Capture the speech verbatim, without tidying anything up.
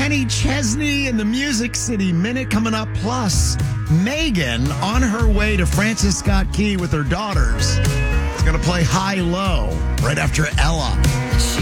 Kenny Chesney and the Music City Minute coming up. Plus, Megan on her way to Francis Scott Key with her daughters is going to play High Low right after Ella.